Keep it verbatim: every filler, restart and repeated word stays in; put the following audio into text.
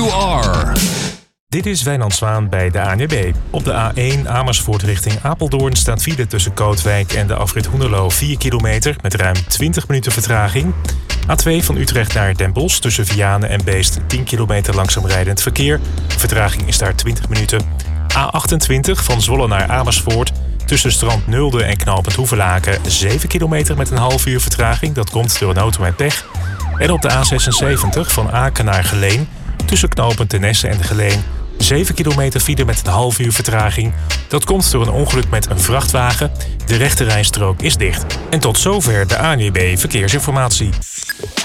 you are. Dit is Wijnand Zwaan bij de A N W B. Op de A één Amersfoort richting Apeldoorn staat file tussen Kootwijk en de afrit Hoenderloo vier kilometer met ruim twintig minuten vertraging. A twee van Utrecht naar Den Bosch tussen Vianen en Beest tien kilometer langzaam rijdend verkeer. Vertraging is daar twintig minuten. A achtentwintig van Zwolle naar Amersfoort tussen Strand Nulde en knooppunt Hoevelaken zeven kilometer met een half uur vertraging. Dat komt door een auto met pech. En op de A zesenzeventig van Aken naar Geleen tussen knooppunt Tenesse en Geleen zeven kilometer file met een half uur vertraging. Dat komt door een ongeluk met een vrachtwagen. De rechterrijstrook is dicht. En tot zover de A N W B Verkeersinformatie.